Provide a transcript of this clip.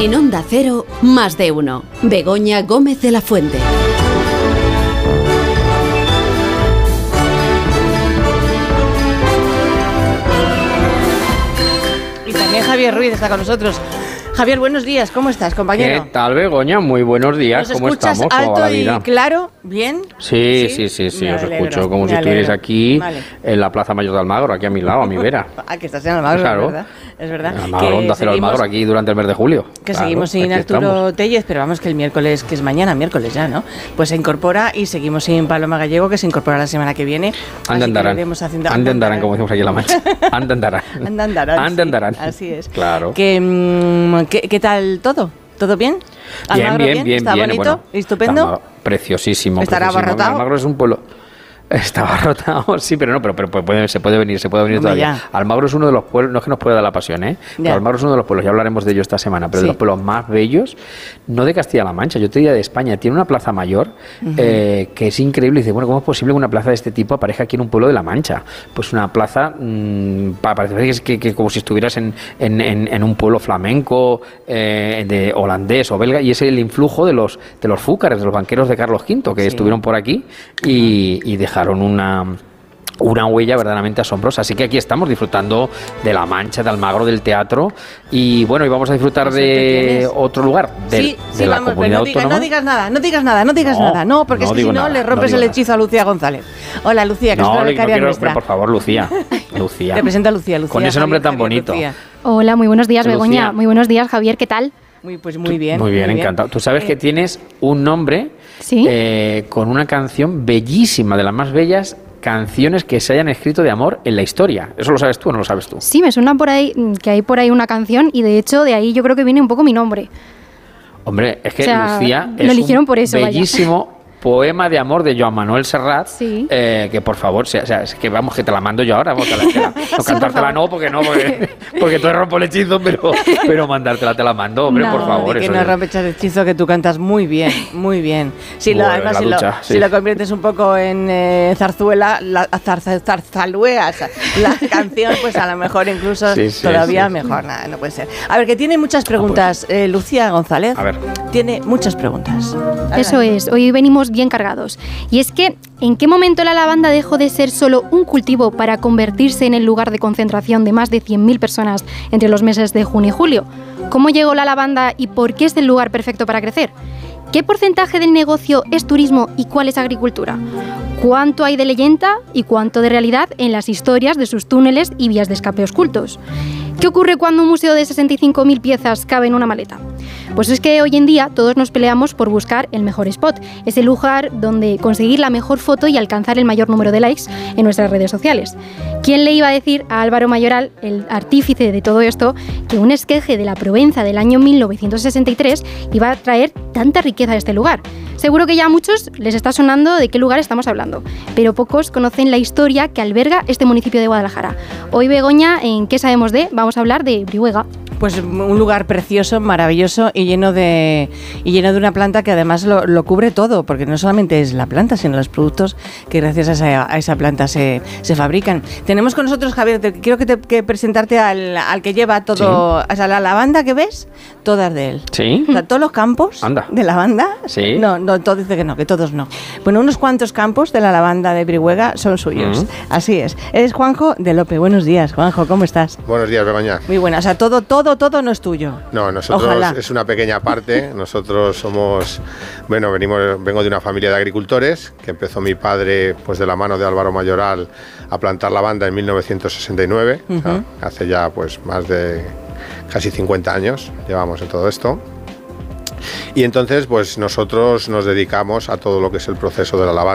En Onda Cero, Más de Uno. Begoña Gómez de la Fuente. Y también Javier Ruiz está con nosotros. Javier, buenos días, ¿cómo estás, compañero? ¿Qué tal, Begoña? Muy buenos días, ¿cómo estamos? ¿Nos escuchas alto y claro? ¿Bien? Sí, os escucho como si estuvierais aquí en la Plaza Mayor de Almagro, aquí a mi lado, a mi vera. Que estás en Almagro, claro. Es verdad. Almagro, Onda Cero Almagro, aquí durante el mes de julio. Que seguimos sin Arturo Tellez, pero vamos, que el miércoles, que es mañana, miércoles ya, ¿no? Pues se incorpora, y seguimos sin Paloma Gallego, que se incorpora la semana que viene. Andendarán, como decimos aquí en La Mancha. Andendarán. Así es. Claro. ¿Qué tal todo? ¿Todo bien? Bien. ¿Está bonito? Bueno, ¿Estupendo? Preciosísimo. ¿Estará abarrotado? Almagro es un pueblo... Estaba rotado, sí, pero se puede venir todavía. Ya. Almagro es uno de los pueblos, no es que nos pueda dar la pasión, pero Almagro es uno de los pueblos, ya hablaremos de ello esta semana, pero de los pueblos más bellos, no de Castilla-La Mancha, yo te diría de España. Tiene una plaza mayor que es increíble. Y dice, bueno, ¿cómo es posible que una plaza de este tipo aparezca aquí en un pueblo de La Mancha? Pues una plaza, parece que como si estuvieras en un pueblo flamenco, de holandés o belga, y es el influjo de los fúcares, de los banqueros de Carlos V, que estuvieron por aquí y dejaron una huella verdaderamente asombrosa. Así que aquí estamos disfrutando de La Mancha, de Almagro, del teatro, y bueno, y vamos a disfrutar de otro lugar, de la comunidad autónoma. No digas nada, no, porque es que si no le rompes el hechizo a Lucía González. Hola, Lucía, que es la becaria nuestra. Por favor, Lucía. Te presento a Lucía. Con ese nombre tan bonito. Lucía. Hola, muy buenos días, Begoña. Muy buenos días, Javier, ¿qué tal? Muy bien. Muy bien, encantado. Tú sabes que tienes un nombre con una canción bellísima, de las más bellas canciones que se hayan escrito de amor en la historia. ¿Eso lo sabes tú o no lo sabes tú? Sí, me suena por ahí que hay por ahí una canción, y de hecho de ahí yo creo que viene un poco mi nombre. Hombre, es que Lucía lo eligieron por eso, bellísimo poema de amor de Joan Manuel Serrat, que por favor, es que vamos, que te la mando yo ahora, no cantártela porque tú rompo el hechizo, pero mandártela te la mando, hombre, por favor. Que no rompes el hechizo, que tú cantas muy bien. Si lo conviertes un poco en zarzuelas, la canción, pues a lo mejor incluso todavía mejor. Nada, no puede ser. A ver, que tiene muchas preguntas, Lucía González. A ver. Tiene muchas preguntas. Eso es, hoy venimos bien cargados. Y es que, ¿en qué momento la lavanda dejó de ser solo un cultivo para convertirse en el lugar de concentración de más de 100.000 personas entre los meses de junio y julio? ¿Cómo llegó la lavanda y por qué es el lugar perfecto para crecer? ¿Qué porcentaje del negocio es turismo y cuál es agricultura? ¿Cuánto hay de leyenda y cuánto de realidad en las historias de sus túneles y vías de escape ocultos? ¿Qué ocurre cuando un museo de 65.000 piezas cabe en una maleta? Pues es que hoy en día todos nos peleamos por buscar el mejor spot, ese lugar donde conseguir la mejor foto y alcanzar el mayor número de likes en nuestras redes sociales. ¿Quién le iba a decir a Álvaro Mayoral, el artífice de todo esto, que un esqueje de la Provenza del año 1963 iba a traer tanta riqueza a este lugar? Seguro que ya a muchos les está sonando de qué lugar estamos hablando, pero pocos conocen la historia que alberga este municipio de Guadalajara. Hoy, Begoña, ¿en qué sabemos de? Vamos a hablar de Brihuega. Pues un lugar precioso, maravilloso y lleno de una planta que además lo cubre todo, porque no solamente es la planta, sino los productos que gracias a esa planta se fabrican. Tenemos con nosotros, Javier, quiero que presentarte al que lleva todo, o sea, la lavanda que ves, todas de él. ¿Sí? O sea, todos los campos de lavanda. Sí. No, todo dice que no, que todos no. Bueno, unos cuantos campos de la lavanda de Brihuega son suyos. Así es. Eres Juanjo de Lope. Buenos días, Juanjo, ¿cómo estás? Buenos días, Begoña. Muy buena, o sea, todo no es tuyo. No, nosotros Ojalá. Es una pequeña parte. Nosotros somos, vengo de una familia de agricultores que empezó mi padre, pues de la mano de Álvaro Mayoral, a plantar lavanda en 1969. O sea, hace ya pues más de casi 50 años llevamos en todo esto. Y entonces pues nosotros nos dedicamos a todo lo que es el proceso de la lavanda.